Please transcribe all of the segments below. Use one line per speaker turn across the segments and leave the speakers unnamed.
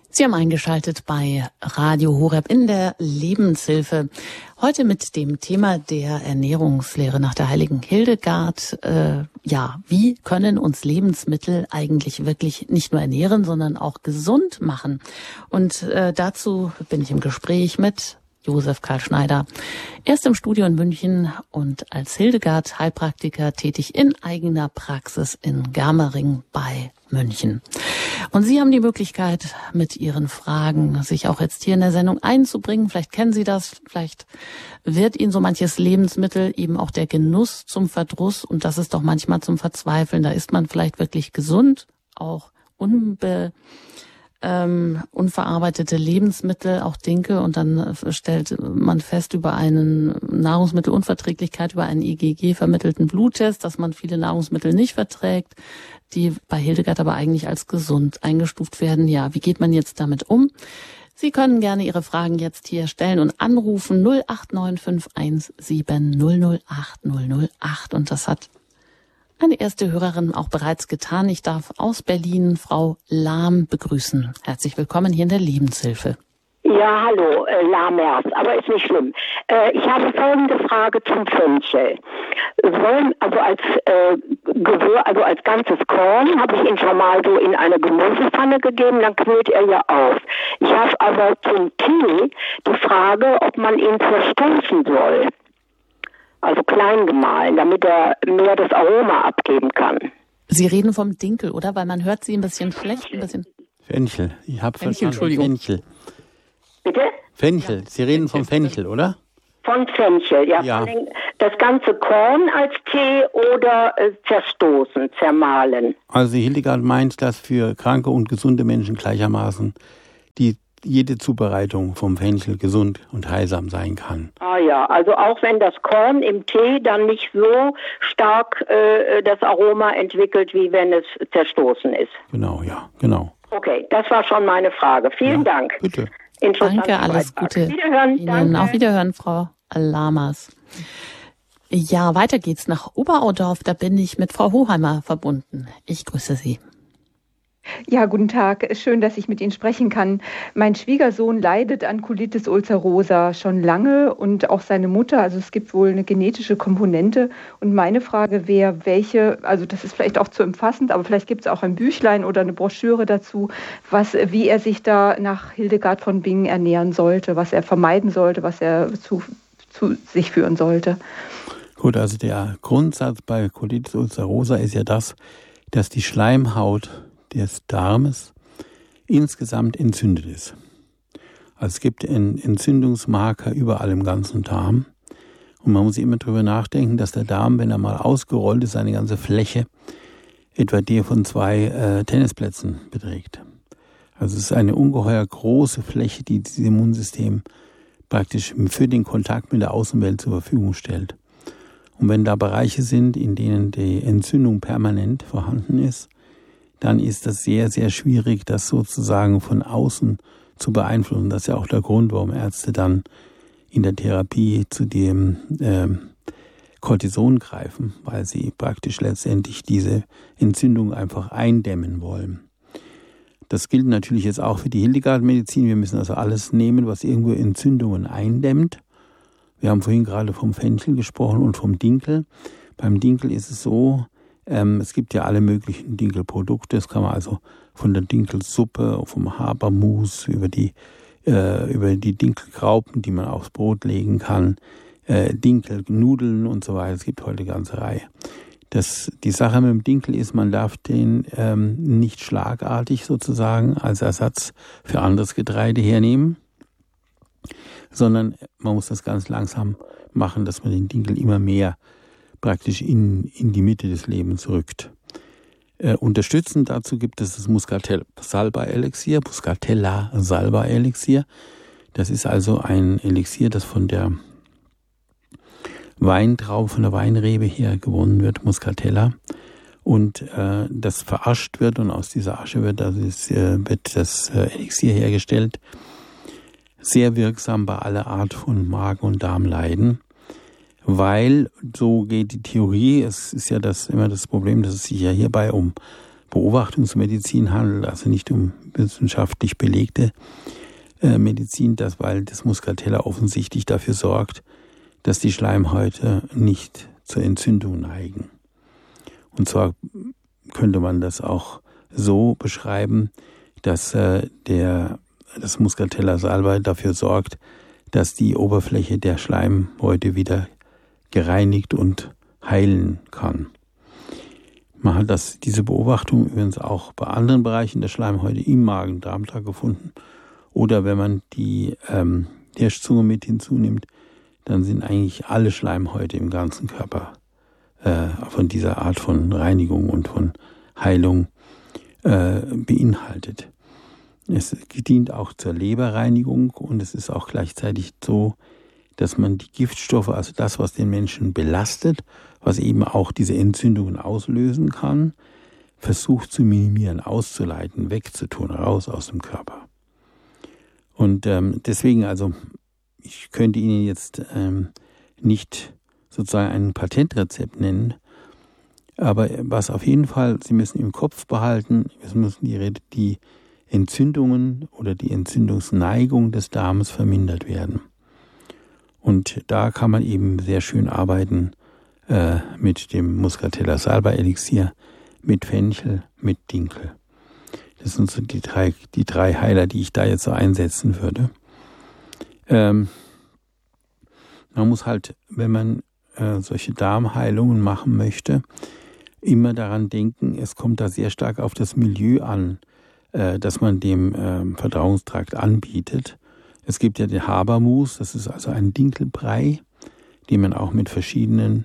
Sie haben eingeschaltet bei Radio Horeb in der Lebenshilfe. Heute mit dem Thema der Ernährungslehre nach der heiligen Hildegard. Wie können uns Lebensmittel eigentlich wirklich nicht nur ernähren, sondern auch gesund machen? Und dazu bin ich im Gespräch mit Josef Karl Schneider. Er ist im Studio in München und als Hildegard-Heilpraktiker tätig in eigener Praxis in Germering bei München. Und Sie haben die Möglichkeit, mit Ihren Fragen sich auch jetzt hier in der Sendung einzubringen. Vielleicht kennen Sie das, vielleicht wird Ihnen so manches Lebensmittel eben auch der Genuss zum Verdruss und das ist doch manchmal zum Verzweifeln. Da ist man vielleicht wirklich gesund, auch unverarbeitete Lebensmittel, auch Dinkel, und dann stellt man fest über eine Nahrungsmittelunverträglichkeit, über einen IgG vermittelten Bluttest, dass man viele Nahrungsmittel nicht verträgt, die bei Hildegard aber eigentlich als gesund eingestuft werden. Ja, wie geht man jetzt damit um? Sie können gerne Ihre Fragen jetzt hier stellen und anrufen 0895117 008 008 und das hat eine erste Hörerin auch bereits getan. Ich darf aus Berlin Frau Lahm begrüßen. Herzlich willkommen hier in der Lebenshilfe.
Ja, hallo, Lahmers, aber ist nicht schlimm. Ich habe folgende Frage zum Fenchel. Als ganzes Korn habe ich ihn schon mal so in eine Gemüsepfanne gegeben, dann quillt er ja auf. Ich habe aber zum Tee die Frage, ob man ihn zerstoßen soll. Also klein gemahlen, damit er mehr das Aroma abgeben kann.
Sie reden vom Dinkel, oder? Weil man hört Sie ein bisschen schlecht, ein bisschen...
Fenchel, ich habe verstanden.
Entschuldigung.
Fenchel.
Bitte?
Fenchel, Sie reden vom Fenchel, oder?
Von Fenchel, ja.
Ja.
Das ganze Korn als Tee oder zerstoßen, zermahlen?
Also Hildegard meint, dass für kranke und gesunde Menschen gleichermaßen jede Zubereitung vom Fenchel gesund und heilsam sein kann.
Ah ja, also auch wenn das Korn im Tee dann nicht so stark das Aroma entwickelt, wie wenn es zerstoßen ist.
Genau, ja, genau.
Okay, das war schon meine Frage. Vielen Dank.
Bitte.
Danke, alles Gute.
Wiederhören.
Ihnen.
Danke.
Auf Wiederhören, Frau Lamas. Ja, weiter geht's nach Oberaudorf. Da bin ich mit Frau Hoheimer verbunden. Ich grüße Sie.
Ja, guten Tag. Schön, dass ich mit Ihnen sprechen kann. Mein Schwiegersohn leidet an Colitis ulcerosa schon lange und auch seine Mutter. Also es gibt wohl eine genetische Komponente. Und meine Frage wäre, also das ist vielleicht auch zu umfassend, aber vielleicht gibt es auch ein Büchlein oder eine Broschüre dazu, wie er sich da nach Hildegard von Bingen ernähren sollte, was er vermeiden sollte, was er zu sich führen sollte.
Gut, also der Grundsatz bei Colitis ulcerosa ist ja das, dass die Schleimhaut des Darmes insgesamt entzündet ist. Also es gibt Entzündungsmarker überall im ganzen Darm. Und man muss immer drüber nachdenken, dass der Darm, wenn er mal ausgerollt ist, seine ganze Fläche etwa die von 2 Tennisplätzen beträgt. Also es ist eine ungeheuer große Fläche, die dieses Immunsystem praktisch für den Kontakt mit der Außenwelt zur Verfügung stellt. Und wenn da Bereiche sind, in denen die Entzündung permanent vorhanden ist, dann ist das sehr, sehr schwierig, das sozusagen von außen zu beeinflussen. Das ist ja auch der Grund, warum Ärzte dann in der Therapie zu dem Cortison greifen, weil sie praktisch letztendlich diese Entzündung einfach eindämmen wollen. Das gilt natürlich jetzt auch für die Hildegard-Medizin. Wir müssen also alles nehmen, was irgendwo Entzündungen eindämmt. Wir haben vorhin gerade vom Fenchel gesprochen und vom Dinkel. Beim Dinkel ist es so, es gibt ja alle möglichen Dinkelprodukte. Das kann man also von der Dinkelsuppe, vom Habermus, über die Dinkelgraupen, die man aufs Brot legen kann, Dinkelnudeln und so weiter. Es gibt heute eine ganze Reihe. Die Sache mit dem Dinkel ist, man darf den nicht schlagartig sozusagen als Ersatz für anderes Getreide hernehmen, sondern man muss das ganz langsam machen, dass man den Dinkel immer mehr praktisch in die Mitte des Lebens rückt. Unterstützend dazu gibt es das Muscatella-Salbei-Elixier. Das ist also ein Elixier, das von der Weintraube, von der Weinrebe her gewonnen wird, Muscatella. Und das verascht wird und aus dieser Asche wird das Elixier hergestellt. Sehr wirksam bei aller Art von Magen- und Darmleiden. Weil, so geht die Theorie, es ist ja immer das Problem, dass es sich ja hierbei um Beobachtungsmedizin handelt, also nicht um wissenschaftlich belegte Medizin, weil das Muscatella offensichtlich dafür sorgt, dass die Schleimhäute nicht zur Entzündung neigen. Und zwar könnte man das auch so beschreiben, dass das Muscatella salbei dafür sorgt, dass die Oberfläche der Schleimhäute wieder gereinigt und heilen kann. Man hat diese Beobachtung übrigens auch bei anderen Bereichen der Schleimhäute im Magen-Darm-Trakt gefunden. Oder wenn man die Hirschzunge mit hinzunimmt, dann sind eigentlich alle Schleimhäute im ganzen Körper von dieser Art von Reinigung und von Heilung beinhaltet. Es dient auch zur Leberreinigung und es ist auch gleichzeitig so, dass man die Giftstoffe, also das, was den Menschen belastet, was eben auch diese Entzündungen auslösen kann, versucht zu minimieren, auszuleiten, wegzutun, raus aus dem Körper. Und deswegen, also ich könnte Ihnen jetzt nicht sozusagen ein Patentrezept nennen, aber was auf jeden Fall, Sie müssen im Kopf behalten, es müssen die Entzündungen oder die Entzündungsneigung des Darmes vermindert werden. Und da kann man eben sehr schön arbeiten mit dem Muscatella salbei Elixier, mit Fenchel, mit Dinkel. Das sind so die drei Heiler, die ich da jetzt so einsetzen würde. Man muss halt, wenn man solche Darmheilungen machen möchte, immer daran denken, es kommt da sehr stark auf das Milieu an, das man dem Verdauungstrakt anbietet. Es gibt ja den Habermus, das ist also ein Dinkelbrei, den man auch mit verschiedenen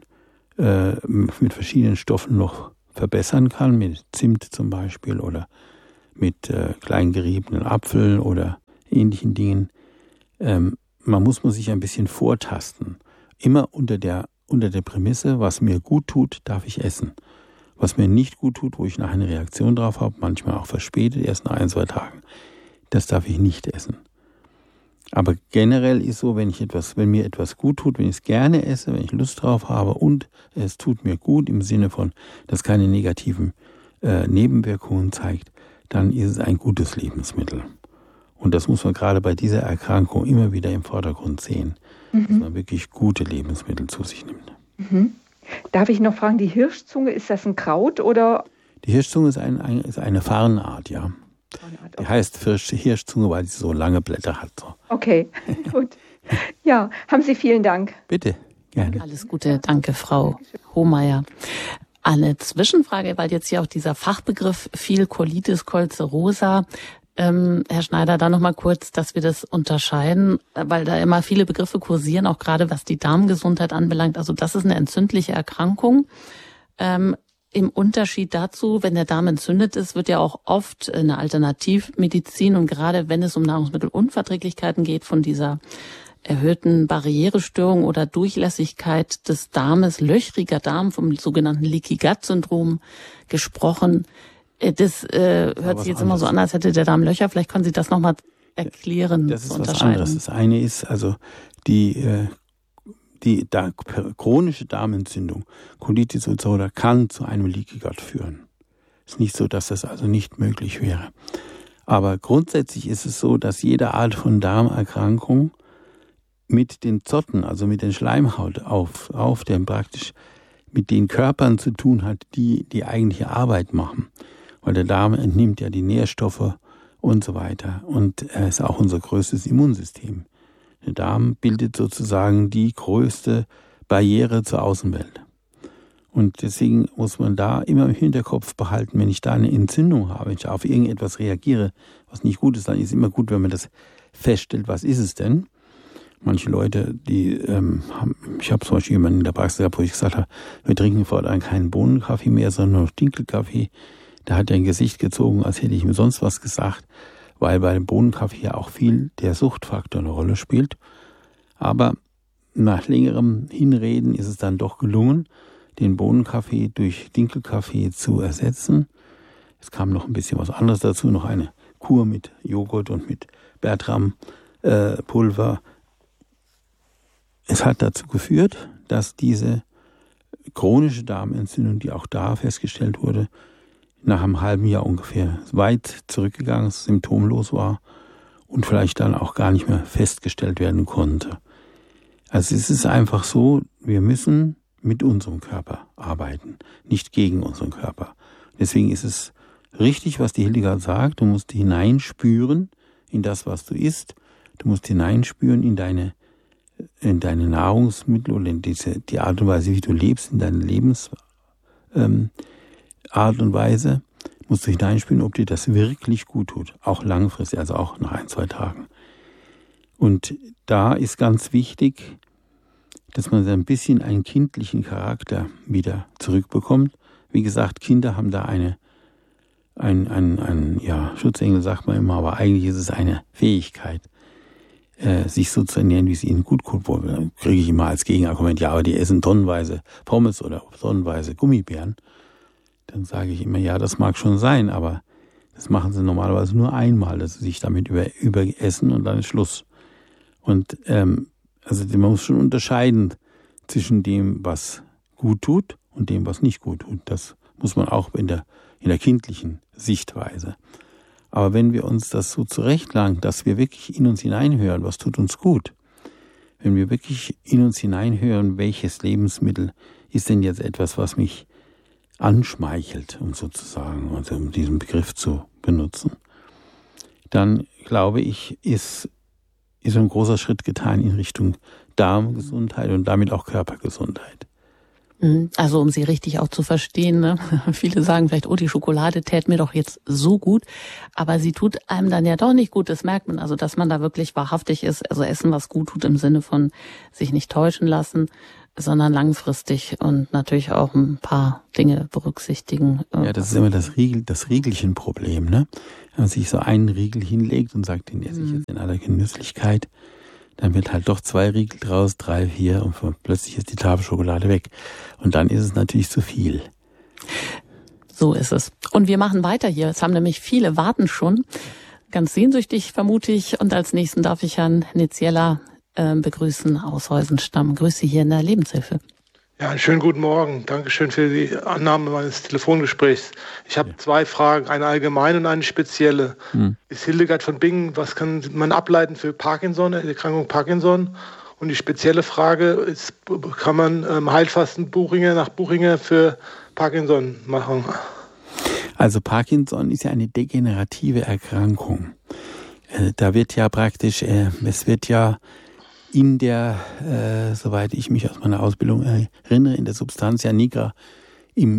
Stoffen noch verbessern kann, mit Zimt zum Beispiel oder mit klein geriebenen Apfel oder ähnlichen Dingen. Man muss sich ein bisschen vortasten. Immer unter der Prämisse, was mir gut tut, darf ich essen. Was mir nicht gut tut, wo ich nachher eine Reaktion drauf habe, manchmal auch verspätet, erst nach 1-2 Tagen, das darf ich nicht essen. Aber generell ist so, wenn mir etwas gut tut, wenn ich es gerne esse, wenn ich Lust drauf habe und es tut mir gut im Sinne von, dass keine negativen Nebenwirkungen zeigt, dann ist es ein gutes Lebensmittel. Und das muss man gerade bei dieser Erkrankung immer wieder im Vordergrund sehen, dass man wirklich gute Lebensmittel zu sich nimmt.
Mhm. Darf ich noch fragen, die Hirschzunge, ist das ein Kraut oder?
Die Hirschzunge ist eine Farnart, ja. Okay. Die heißt Hirschzunge, weil sie so lange Blätter hat. So.
Okay, gut. Ja, haben Sie vielen Dank.
Bitte, gerne.
Alles Gute, danke, Frau Hohmeier. Eine Zwischenfrage, weil jetzt hier auch dieser Fachbegriff fiel, Colitis ulcerosa. Herr Schneider, da nochmal kurz, dass wir das unterscheiden, weil da immer viele Begriffe kursieren, auch gerade was die Darmgesundheit anbelangt. Also das ist eine entzündliche Erkrankung. Im Unterschied dazu, wenn der Darm entzündet ist, wird ja auch oft eine Alternativmedizin und gerade wenn es um Nahrungsmittelunverträglichkeiten geht, von dieser erhöhten Barrierestörung oder Durchlässigkeit des Darmes, löchriger Darm, vom sogenannten Leaky Gut Syndrom gesprochen. Das hört sich jetzt immer so an, als hätte der Darm Löcher. Vielleicht können Sie das nochmal erklären.
Das ist was anderes. Das eine ist also die chronische Darmentzündung, Colitis ulcerosa, kann zu einem Leaky Gut führen. Es ist nicht so, dass das also nicht möglich wäre. Aber grundsätzlich ist es so, dass jede Art von Darmerkrankung mit den Zotten, also mit den Schleimhaut auf dem praktisch mit den Körpern zu tun hat, die die eigentliche Arbeit machen. Weil der Darm entnimmt ja die Nährstoffe und so weiter. Und er ist auch unser größtes Immunsystem. Der Darm bildet sozusagen die größte Barriere zur Außenwelt. Und deswegen muss man da immer im Hinterkopf behalten, wenn ich da eine Entzündung habe, wenn ich auf irgendetwas reagiere, was nicht gut ist, dann ist es immer gut, wenn man das feststellt, was ist es denn? Manche Leute, ich habe zum Beispiel jemanden in der Praxis gehabt, wo ich gesagt habe, wir trinken fortan keinen Bohnenkaffee mehr, sondern nur Dinkelkaffee. Da hat er ein Gesicht gezogen, als hätte ich ihm sonst was gesagt, weil bei dem Bohnenkaffee ja auch viel der Suchtfaktor eine Rolle spielt. Aber nach längerem Hinreden ist es dann doch gelungen, den Bohnenkaffee durch Dinkelkaffee zu ersetzen. Es kam noch ein bisschen was anderes dazu, noch eine Kur mit Joghurt und mit Bertram-Pulver. Es hat dazu geführt, dass diese chronische Darmentzündung, die auch da festgestellt wurde, nach einem halben Jahr ungefähr weit zurückgegangen, symptomlos war und vielleicht dann auch gar nicht mehr festgestellt werden konnte. Also es ist einfach so, wir müssen mit unserem Körper arbeiten, nicht gegen unseren Körper. Deswegen ist es richtig, was die Hildegard sagt, du musst hineinspüren in das, was du isst, du musst hineinspüren in deine Nahrungsmittel oder in die Art und Weise, wie du lebst, in deine Lebensart und Weise, musst du hineinspüren, ob dir das wirklich gut tut, auch langfristig, also auch nach 1-2 Tagen. Und da ist ganz wichtig, dass man so ein bisschen einen kindlichen Charakter wieder zurückbekommt. Wie gesagt, Kinder haben da ein Schutzengel sagt man immer, aber eigentlich ist es eine Fähigkeit, sich so zu ernähren, wie es ihnen gut tut. Dann kriege ich immer als Gegenargument, ja, aber die essen tonnenweise Pommes oder tonnenweise Gummibären. Dann sage ich immer, ja, das mag schon sein, aber das machen sie normalerweise nur einmal, dass sie sich damit überessen und dann ist Schluss. Und also man muss schon unterscheiden zwischen dem, was gut tut und dem, was nicht gut tut. Das muss man auch in der kindlichen Sichtweise. Aber wenn wir uns das so zurechtlangen, dass wir wirklich in uns hineinhören, was tut uns gut, wenn wir wirklich in uns hineinhören, welches Lebensmittel ist denn jetzt etwas, was mich anschmeichelt, um sozusagen, also um diesen Begriff zu benutzen, dann glaube ich, ist ein großer Schritt getan in Richtung Darmgesundheit und damit auch Körpergesundheit.
Also um sie richtig auch zu verstehen, ne? Viele sagen vielleicht, oh, die Schokolade tät mir doch jetzt so gut, aber sie tut einem dann ja doch nicht gut, das merkt man, also dass man da wirklich wahrhaftig ist, also essen, was gut tut im Sinne von sich nicht täuschen lassen, sondern langfristig und natürlich auch ein paar Dinge berücksichtigen.
Ja, das ist immer das Riegelchen-Problem, ne? Wenn man sich so einen Riegel hinlegt und sagt, den esse ich jetzt in aller Genüsslichkeit, dann wird halt doch 2 Riegel draus, 3, 4 und plötzlich ist die Tafel Schokolade weg. Und dann ist es natürlich zu viel.
So ist es. Und wir machen weiter hier. Es haben nämlich viele warten schon. Ganz sehnsüchtig, vermute ich. Und als nächsten darf ich Herrn Niziela begrüßen aus Heusenstamm. Grüße hier in der Lebenshilfe.
Ja, einen schönen guten Morgen. Dankeschön für die Annahme meines Telefongesprächs. Ich habe 2 Fragen, eine allgemeine und eine spezielle. Ist Hildegard von Bingen, was kann man ableiten für Parkinson, die Erkrankung Parkinson? Und die spezielle Frage ist, kann man Heilfasten nach Buchinger für Parkinson machen?
Also Parkinson ist ja eine degenerative Erkrankung. Da wird ja praktisch, es wird ja in der, soweit ich mich aus meiner Ausbildung erinnere, in der Substantia nigra im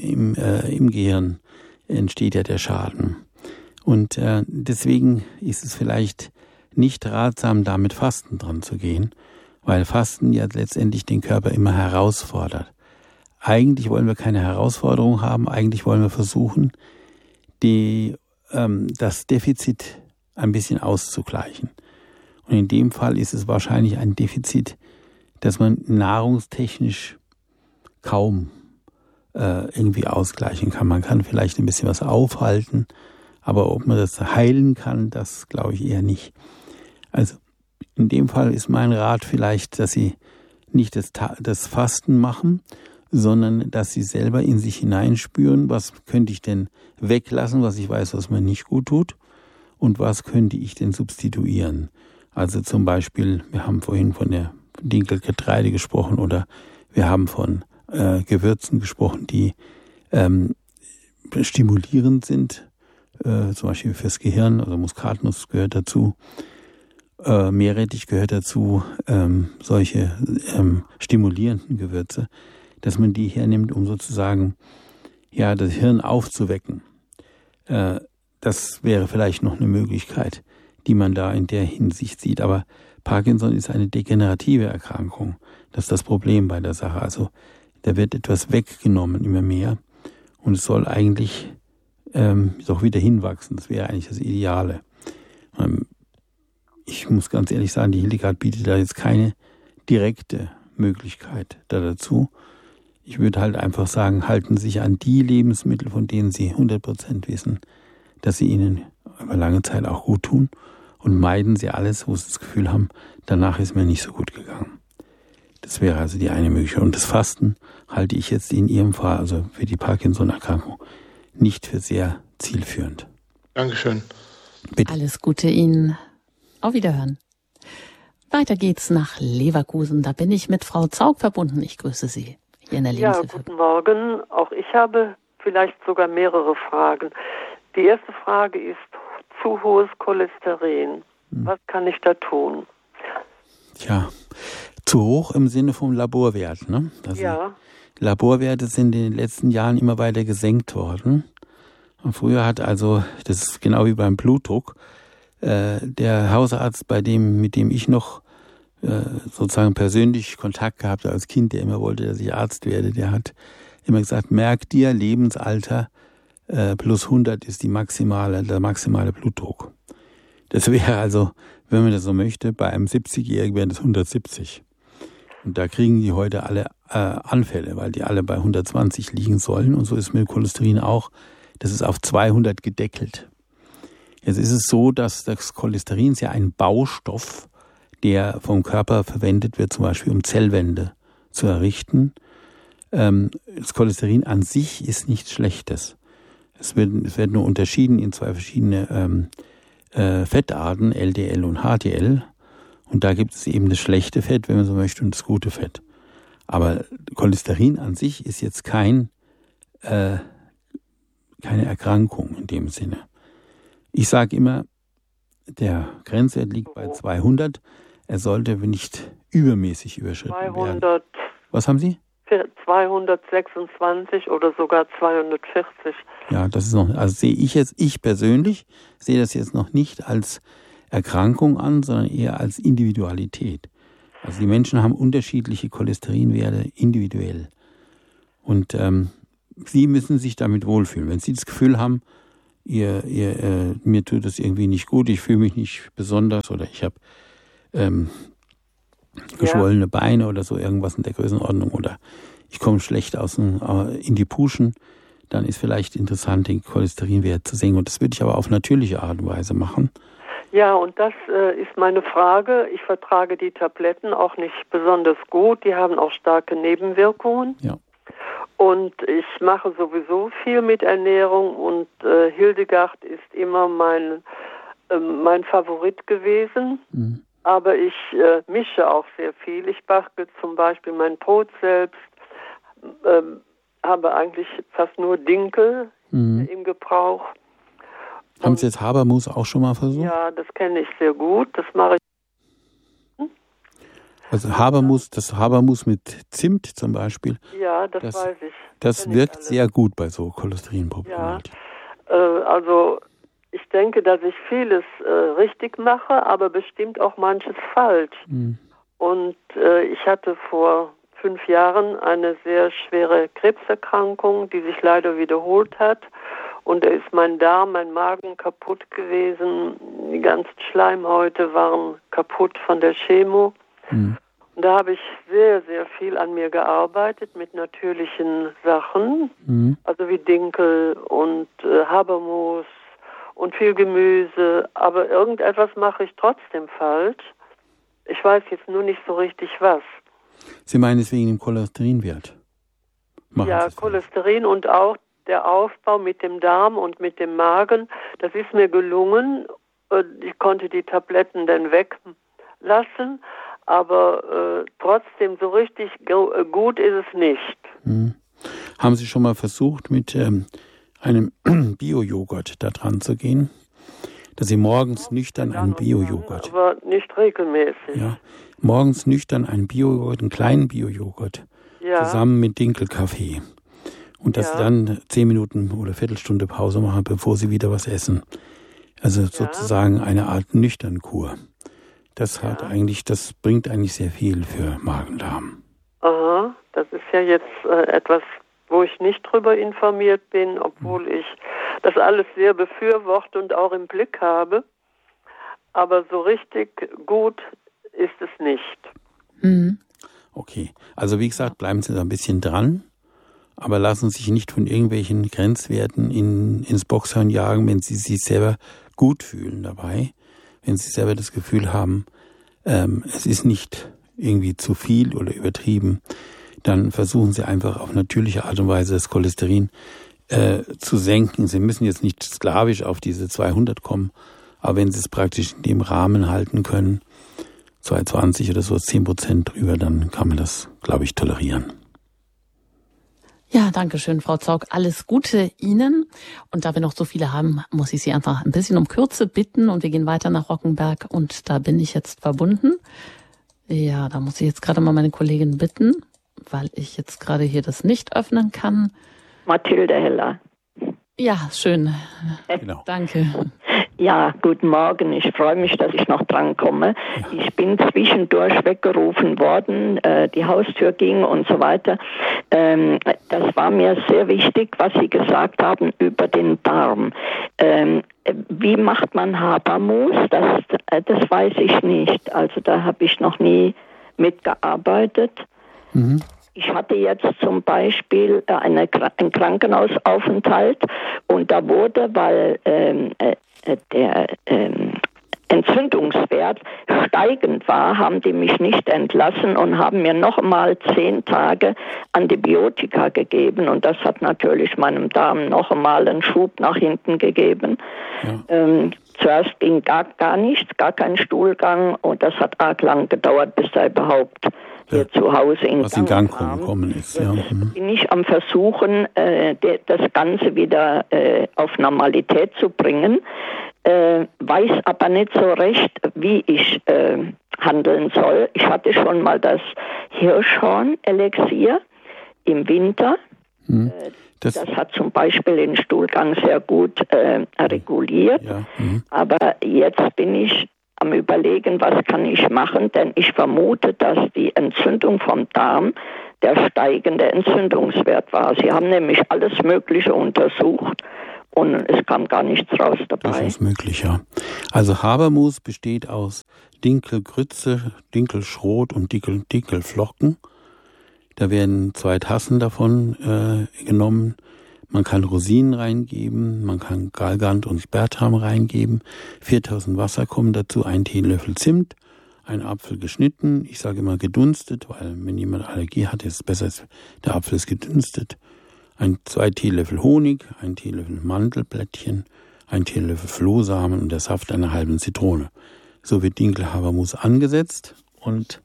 Gehirn entsteht ja der Schaden. Und deswegen ist es vielleicht nicht ratsam, da mit Fasten dran zu gehen, weil Fasten ja letztendlich den Körper immer herausfordert. Eigentlich wollen wir keine Herausforderung haben, eigentlich wollen wir versuchen, das Defizit ein bisschen auszugleichen. Und in dem Fall ist es wahrscheinlich ein Defizit, das man nahrungstechnisch kaum irgendwie ausgleichen kann. Man kann vielleicht ein bisschen was aufhalten, aber ob man das heilen kann, das glaube ich eher nicht. Also in dem Fall ist mein Rat vielleicht, dass Sie nicht das Fasten machen, sondern dass Sie selber in sich hineinspüren, was könnte ich denn weglassen, was ich weiß, was mir nicht gut tut, und was könnte ich denn substituieren. Also zum Beispiel, wir haben vorhin von der Dinkelgetreide gesprochen oder wir haben von Gewürzen gesprochen, die stimulierend sind, zum Beispiel fürs Gehirn, also Muskatnuss gehört dazu, Meerrettich gehört dazu, solche stimulierenden Gewürze, dass man die hernimmt, um sozusagen ja das Hirn aufzuwecken. Das wäre vielleicht noch eine Möglichkeit, die man da in der Hinsicht sieht. Aber Parkinson ist eine degenerative Erkrankung. Das ist das Problem bei der Sache. Also da wird etwas weggenommen, immer mehr. Und es soll eigentlich doch wieder hinwachsen. Das wäre eigentlich das Ideale. Ich muss ganz ehrlich sagen, die Hildegard bietet da jetzt keine direkte Möglichkeit dazu. Ich würde halt einfach sagen, halten Sie sich an die Lebensmittel, von denen Sie 100% wissen, dass sie Ihnen über lange Zeit auch gut tun. Und meiden Sie alles, wo Sie das Gefühl haben, danach ist mir nicht so gut gegangen. Das wäre also die eine Möglichkeit. Und das Fasten halte ich jetzt in Ihrem Fall, also für die Parkinson-Erkrankung, nicht für sehr zielführend.
Dankeschön.
Bitte. Alles Gute Ihnen. Auf Wiederhören. Weiter geht's nach Leverkusen. Da bin ich mit Frau Zaug verbunden. Ich grüße Sie hier in der Lebenshilfe.
Ja, guten Morgen. Auch ich habe vielleicht sogar mehrere Fragen. Die erste Frage ist zu hohes Cholesterin. Was kann ich da tun?
Tja, zu hoch im Sinne vom Laborwert, ne? Also
ja.
Laborwerte sind in den letzten Jahren immer weiter gesenkt worden. Und früher hat also, das ist genau wie beim Blutdruck, der Hausarzt, mit dem ich noch sozusagen persönlich Kontakt gehabt als Kind, der immer wollte, dass ich Arzt werde, der hat immer gesagt, merk dir, Lebensalter plus 100 ist der maximale Blutdruck. Das wäre also, wenn man das so möchte, bei einem 70-Jährigen wären das 170. Und da kriegen die heute alle Anfälle, weil die alle bei 120 liegen sollen. Und so ist mit Cholesterin auch. Das ist auf 200 gedeckelt. Jetzt ist es so, dass das Cholesterin ist ja ein Baustoff, der vom Körper verwendet wird, zum Beispiel um Zellwände zu errichten. Das Cholesterin an sich ist nichts Schlechtes. Es wird nur unterschieden in zwei verschiedene Fettarten, LDL und HDL. Und da gibt es eben das schlechte Fett, wenn man so möchte, und das gute Fett. Aber Cholesterin an sich ist jetzt keine Erkrankung in dem Sinne. Ich sage immer, der Grenzwert liegt bei 200. Er sollte nicht übermäßig überschritten werden. Was haben Sie?
226 oder sogar 240.
Ja, das ist noch, also ich persönlich sehe das jetzt noch nicht als Erkrankung an, sondern eher als Individualität. Also die Menschen haben unterschiedliche Cholesterinwerte individuell. Und sie müssen sich damit wohlfühlen. Wenn sie das Gefühl haben, mir tut das irgendwie nicht gut, ich fühle mich nicht besonders oder ich habe geschwollene Beine oder so irgendwas in der Größenordnung oder ich komme schlecht in die Puschen, dann ist vielleicht interessant, den Cholesterinwert zu senken. Und das würde ich aber auf natürliche Art und Weise machen.
Ja, und das ist meine Frage. Ich vertrage die Tabletten auch nicht besonders gut. Die haben auch starke Nebenwirkungen.
Ja.
Und ich mache sowieso viel mit Ernährung und Hildegard ist immer mein Favorit gewesen. Mhm. Aber ich mische auch sehr viel. Ich backe zum Beispiel mein Brot selbst, habe eigentlich fast nur Dinkel im Gebrauch.
Haben Sie jetzt Habermus auch schon mal versucht?
Ja, das kenne ich sehr gut. Das mache ich.
Also Habermus mit Zimt zum Beispiel.
Ja, das weiß ich.
Das wirkt sehr gut bei so Cholesterinproblemen.
Ja, also ich denke, dass ich vieles richtig mache, aber bestimmt auch manches falsch. Mhm. Und ich hatte vor 5 Jahren eine sehr schwere Krebserkrankung, die sich leider wiederholt hat. Und da ist mein Darm, mein Magen kaputt gewesen. Die ganzen Schleimhäute waren kaputt von der Chemo. Mhm. Und da habe ich sehr, sehr viel an mir gearbeitet mit natürlichen Sachen, also wie Dinkel und Habermus und viel Gemüse. Aber irgendetwas mache ich trotzdem falsch. Ich weiß jetzt nur nicht so richtig was.
Sie meinen es wegen dem Cholesterinwert?
Ja, Cholesterin und auch der Aufbau mit dem Darm und mit dem Magen, das ist mir gelungen. Ich konnte die Tabletten dann weglassen, aber trotzdem so richtig gut ist es nicht.
Mhm. Haben Sie schon mal versucht, mit einem Bio-Joghurt da dran zu gehen? Dass Sie morgens nüchtern einen Bio-Joghurt...
Aber nicht regelmäßig.
Ja, morgens nüchtern einen Bio-Joghurt, einen kleinen Bio-Joghurt, zusammen mit Dinkelkaffee. Und dass Sie dann 10 Minuten oder Viertelstunde Pause machen, bevor Sie wieder was essen. Also sozusagen eine Art Nüchternkur. Das bringt eigentlich sehr viel für Magen-Darm.
Aha, das ist ja jetzt etwas, wo ich nicht drüber informiert bin, obwohl ich das alles sehr befürworte und auch im Blick habe. Aber so richtig gut ist es nicht.
Mhm. Okay, also wie gesagt, bleiben Sie da ein bisschen dran. Aber lassen Sie sich nicht von irgendwelchen Grenzwerten ins Boxhorn jagen, wenn Sie sich selber gut fühlen dabei. Wenn Sie selber das Gefühl haben, es ist nicht irgendwie zu viel oder übertrieben, dann versuchen Sie einfach auf natürliche Art und Weise das Cholesterin zu senken. Sie müssen jetzt nicht sklavisch auf diese 200 kommen, aber wenn Sie es praktisch in dem Rahmen halten können, 220 oder so, 10% drüber, dann kann man das, glaube ich, tolerieren.
Ja, danke schön, Frau Zaug. Alles Gute Ihnen. Und da wir noch so viele haben, muss ich Sie einfach ein bisschen um Kürze bitten. Und wir gehen weiter nach Rockenberg. Und da bin ich jetzt verbunden. Ja, da muss ich jetzt gerade mal meine Kollegin bitten, weil ich jetzt gerade hier das nicht öffnen kann.
Mathilde Heller.
Ja, schön.
Genau.
Danke.
Ja, guten Morgen. Ich freue mich, dass ich noch drankomme. Ja. Ich bin zwischendurch weggerufen worden, die Haustür ging und so weiter. Das war mir sehr wichtig, was Sie gesagt haben über den Darm. Wie macht man Habermus? Das weiß ich nicht. Also da habe ich noch nie mitgearbeitet. Mhm. Ich hatte jetzt zum Beispiel einen Krankenhausaufenthalt und da wurde, weil der Entzündungswert steigend war, haben die mich nicht entlassen und haben mir nochmal 10 Tage Antibiotika gegeben und das hat natürlich meinem Darm noch einmal einen Schub nach hinten gegeben. Ja. Zuerst ging gar nichts, gar kein Stuhlgang und das hat arg lang gedauert, bis da überhaupt hier zu Hause in Gang
gekommen ist. Ja.
Jetzt bin ich am Versuchen, das Ganze wieder auf Normalität zu bringen, weiß aber nicht so recht, wie ich handeln soll. Ich hatte schon mal das Hirschhorn-Elixier im Winter. Das hat zum Beispiel den Stuhlgang sehr gut reguliert. Ja. Aber jetzt bin ich am Überlegen, was kann ich machen, denn ich vermute, dass die Entzündung vom Darm der steigende Entzündungswert war. Sie haben nämlich alles Mögliche untersucht und es kam gar nichts raus dabei.
Das ist möglich, ja. Also Habermus besteht aus Dinkelgrütze, Dinkelschrot und Dinkelflocken. Da werden 2 Tassen davon genommen. Man kann Rosinen reingeben, man kann Galgant und Sperrtam reingeben. 4000 Wasser kommen dazu, 1 Teelöffel Zimt, ein Apfel geschnitten. Ich sage immer gedunstet, weil wenn jemand Allergie hat, ist es besser, der Apfel ist gedünstet. 2 Teelöffel Honig, 1 Teelöffel Mandelblättchen, 1 Teelöffel Flohsamen und der Saft einer halben Zitrone. So wird Dinkelhabermus angesetzt und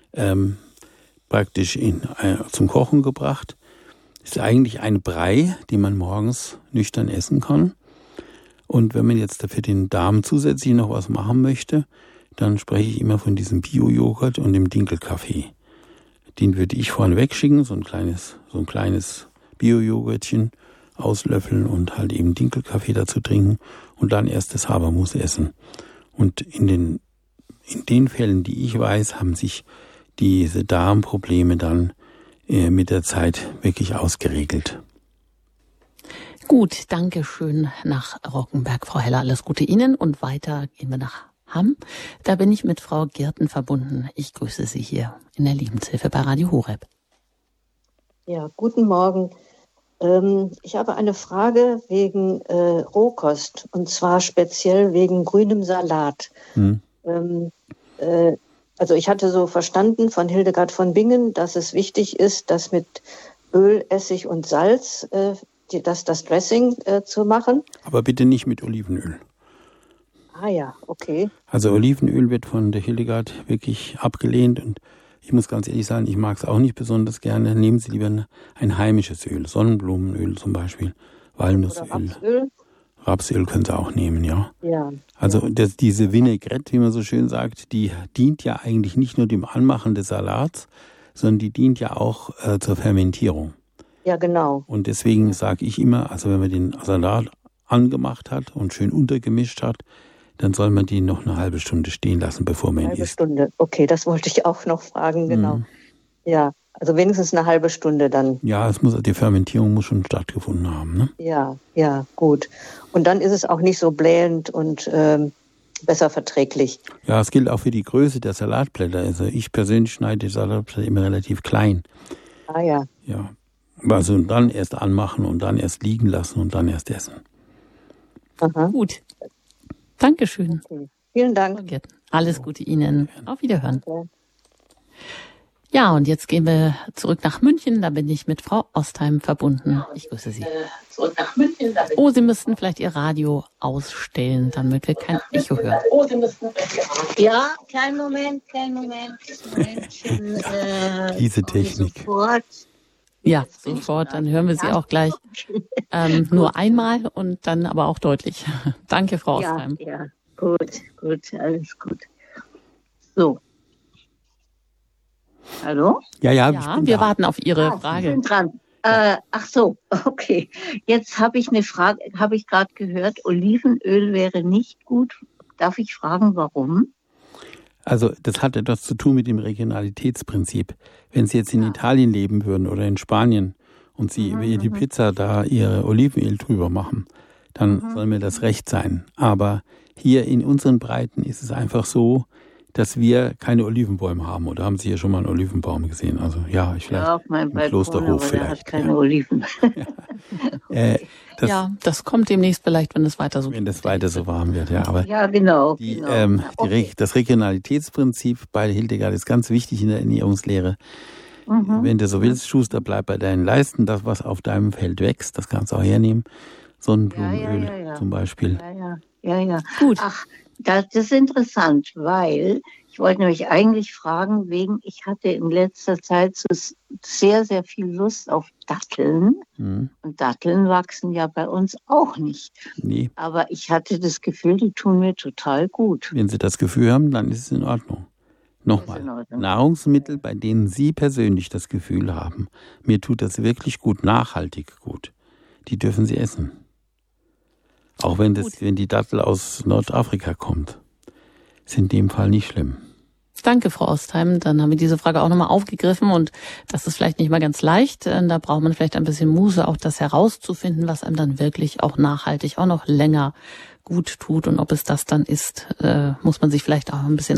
praktisch zum Kochen gebracht. Ist eigentlich ein Brei, den man morgens nüchtern essen kann. Und wenn man jetzt dafür den Darm zusätzlich noch was machen möchte, dann spreche ich immer von diesem Bio-Joghurt und dem Dinkelkaffee. Den würde ich vorne wegschicken, so ein kleines Bio-Joghurtchen auslöffeln und halt eben Dinkelkaffee dazu trinken und dann erst das Habermus essen. Und in den Fällen, die ich weiß, haben sich diese Darmprobleme dann mit der Zeit wirklich ausgeregelt.
Gut, danke schön nach Rockenberg, Frau Heller. Alles Gute Ihnen und weiter gehen wir nach Hamm. Da bin ich mit Frau Girten verbunden. Ich grüße Sie hier in der Lebenshilfe bei Radio Horeb.
Ja, guten Morgen. Ich habe eine Frage wegen Rohkost und zwar speziell wegen grünem Salat. Also ich hatte so verstanden von Hildegard von Bingen, dass es wichtig ist, das mit Öl, Essig und Salz, das Dressing zu machen.
Aber bitte nicht mit Olivenöl.
Ah ja, okay.
Also Olivenöl wird von der Hildegard wirklich abgelehnt und ich muss ganz ehrlich sagen, ich mag es auch nicht besonders gerne. Nehmen Sie lieber ein heimisches Öl, Sonnenblumenöl zum Beispiel, Walnussöl.
Oder Rapsöl.
Rapsöl können Sie auch nehmen, ja.
Ja.
Also diese Vinaigrette, wie man so schön sagt, die dient ja eigentlich nicht nur dem Anmachen des Salats, sondern die dient ja auch zur Fermentierung.
Ja, genau.
Und deswegen sage ich immer, also wenn man den Salat angemacht hat und schön untergemischt hat, dann soll man die noch eine halbe Stunde stehen lassen, bevor man ihn isst.
Eine halbe Stunde, okay, das wollte ich auch noch fragen, genau. Ja, also wenigstens eine halbe Stunde dann.
Ja, die Fermentierung muss schon stattgefunden haben, ne?
Ja, gut. Und dann ist es auch nicht so blähend und besser verträglich.
Ja, es gilt auch für die Größe der Salatblätter. Also ich persönlich schneide die Salatblätter immer relativ klein.
Ah ja.
Ja, also dann erst anmachen und dann erst liegen lassen und dann erst essen.
Aha.
Gut. Dankeschön.
Okay. Vielen Dank.
Alles Gute Ihnen. Auf Wiederhören.
Okay.
Ja, und jetzt gehen wir zurück nach München. Da bin ich mit Frau Ostheim verbunden. Ich grüße Sie.
Zurück nach München.
Oh, Sie müssten vielleicht Ihr Radio ausstellen, damit wir kein Echo hören.
Oh, Sie müssten ja, kleinen Moment.
Diese Technik.
Sofort.
Ja, sofort. Dann hören wir Sie auch gleich nur einmal und dann aber auch deutlich. Danke, Frau Ostheim.
Ja, gut, alles gut. So. Hallo?
Ja, wir warten auf Ihre Frage.
Ich bin dran. Ach so, okay. Jetzt habe ich eine Frage, habe ich gerade gehört, Olivenöl wäre nicht gut. Darf ich fragen, warum?
Also das hat etwas zu tun mit dem Regionalitätsprinzip. Wenn Sie jetzt in Italien leben würden oder in Spanien und Sie über die Pizza da Ihre Olivenöl drüber machen, dann soll mir das recht sein. Aber hier in unseren Breiten ist es einfach so, dass wir keine Olivenbäume haben. Oder haben Sie hier schon mal einen Olivenbaum gesehen? Also ja, ich vielleicht
auf meinem
im Klosterhof
vielleicht. Der hat keine Oliven.
Das kommt demnächst vielleicht, wenn es weiter so
wenn das weiter so warm wird, ja. Aber
ja, genau.
Das Regionalitätsprinzip bei Hildegard ist ganz wichtig in der Ernährungslehre. Wenn du so willst, Schuster, bleib bei deinen Leisten. Das, was auf deinem Feld wächst, das kannst du auch hernehmen. Sonnenblumenöl zum Beispiel.
Ja.
Gut.
Ach, das ist interessant, weil ich wollte nämlich eigentlich fragen, ich hatte in letzter Zeit so sehr, sehr viel Lust auf Datteln. Und Datteln wachsen ja bei uns auch nicht.
Nee.
Aber ich hatte das Gefühl, die tun mir total gut.
Wenn Sie das Gefühl haben, dann ist es in Ordnung. Nochmal, Nahrungsmittel, bei denen Sie persönlich das Gefühl haben, mir tut das wirklich gut, nachhaltig gut, die dürfen Sie essen. Auch wenn die Dattel aus Nordafrika kommt. Ist in dem Fall nicht schlimm.
Danke, Frau Ostheim. Dann haben wir diese Frage auch nochmal aufgegriffen und das ist vielleicht nicht mal ganz leicht. Da braucht man vielleicht ein bisschen Muße, auch das herauszufinden, was einem dann wirklich auch nachhaltig, auch noch länger gut tut und ob es das dann ist, muss man sich vielleicht auch ein bisschen